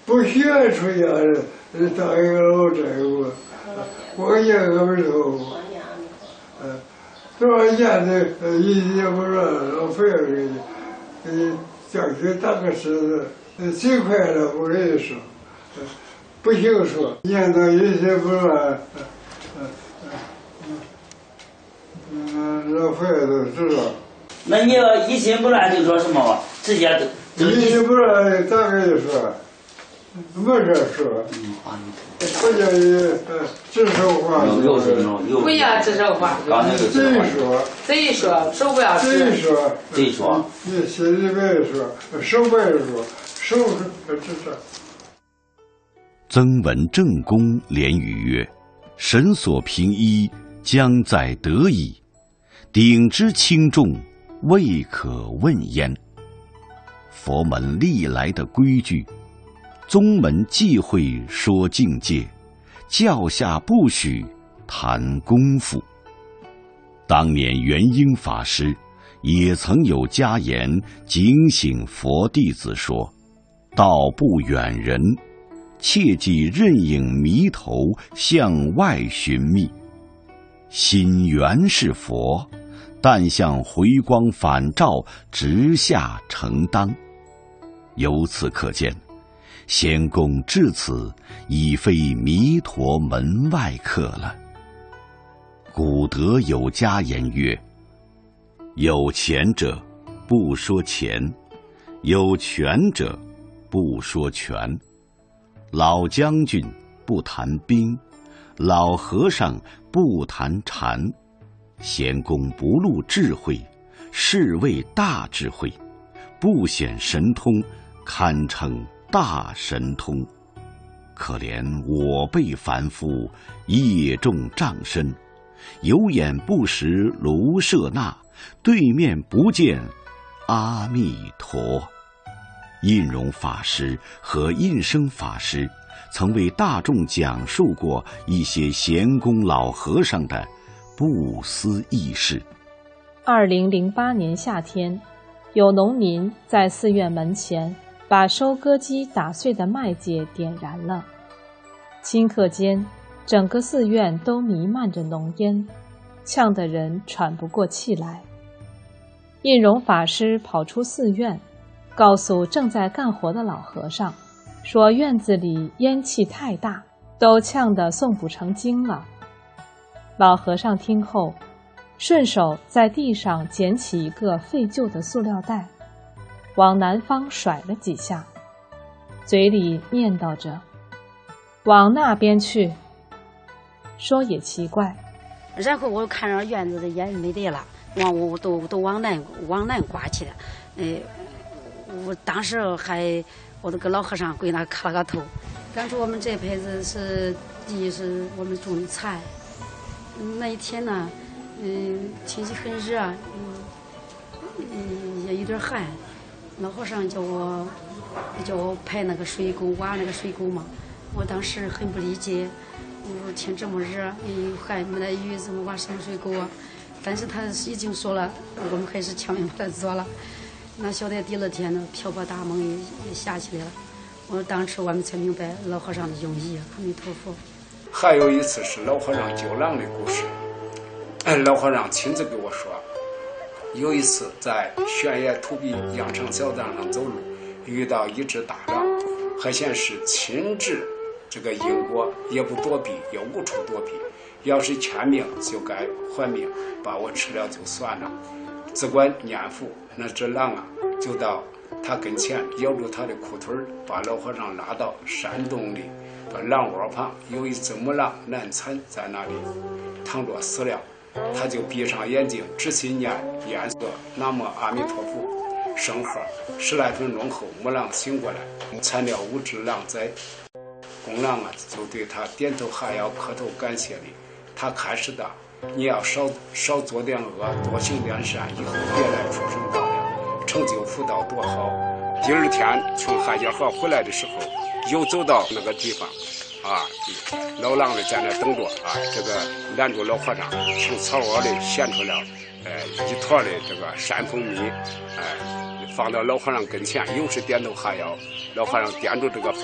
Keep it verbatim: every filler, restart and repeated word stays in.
不需要出家的，当一个老债务，光年额不头，嗯，多少年的一也不让浪费了，给你，给你讲去当个狮子，最快了不跟你说，不行说，念到一些不乱，嗯嗯嗯，浪费都知道。 那你要一心不乱就说什么吧？直接就一心不乱，咋跟你说？没事说。嗯啊，不叫你指手画脚。 有是有有。 不要指手画脚。 贼说。 贼说，手不要指。 贼说。 贼说。 你心里边说，手不要说，手是指着。 曾文正公连语曰：“神所平一，将在得矣；鼎之轻重，未可问焉。”佛门历来的规矩，宗门忌讳说境界，教下不许谈功夫。当年元婴法师也曾有家言警醒佛弟子说：“道不远人，切忌任影迷头向外寻觅。心原是佛，但向回光返照直下承当。”由此可见，仙公至此已非弥陀门外客了。古德有家言曰：“有钱者不说钱，有权者不说权。老将军不谈兵，老和尚不谈禅。仙公不露智慧，是谓大智慧；不显神通，堪称大神通。可怜我辈凡夫，业重障身，有眼不识卢舍那，对面不见阿弥陀。”印容法师和印生法师曾为大众讲述过一些闲公老和尚的不思议事。 二零零八年夏天，有农民在寺院门前把收割机打碎的麦秸点燃了，顷刻间，整个寺院都弥漫着浓烟，呛得人喘不过气来。印容法师跑出寺院，告诉正在干活的老和尚，说院子里烟气太大，都呛得诵不成经了。老和尚听后，顺手在地上捡起一个废旧的塑料袋，往南方甩了几下，嘴里念叨着：“往那边去。”说也奇怪， 然后我看着院子的烟没得了，往我都都往南往南刮去了。呃，我当时还我那个老和尚跪那磕了个头，感觉我们这辈子是地是我们种的菜。那一天呢，嗯，天气很热，嗯，嗯也有点寒。老和尚叫我叫我排那个水沟，挖那个水沟嘛。我当时很不理解，我说天这么热，又寒没得雨，怎么挖什么水沟啊？但是他已经说了，我们还是强行把它做了。那晓得第二天呢，瓢泼大梦也也下起来了。我当时我们才明白老和尚的用意。阿弥陀佛。 还有一次是老和尚救狼的故事，老和尚亲自给我说，有一次在悬崖土壁羊肠小道上走路，遇到一只大狼，还显是亲至这个因果，也不躲避，也无处躲避，要是欠命就该还命，把我吃了就算了。只管念佛，那只狼啊就到他跟前咬住他的裤腿，把老和尚拉到山洞里，把狼窝旁有一只母狼难产在那里躺着死了，他就闭上眼睛直心念念个南无阿弥陀佛圣号，十来分钟后母狼醒过来，产了五只狼崽。公狼啊就对他点头哈腰磕头感谢礼，他开始的你要少少做点恶，多行点善，以后别来畜生道了，成就福道多好。第二天从汉家河回来的时候，又走到那个地方啊，老狼的在那等着啊，这个拦住老和尚，从草窝里衔出了呃一坨的这个山蜂蜜，哎、呃，放到老和尚跟前，又是点头哈腰，老和尚掂住这个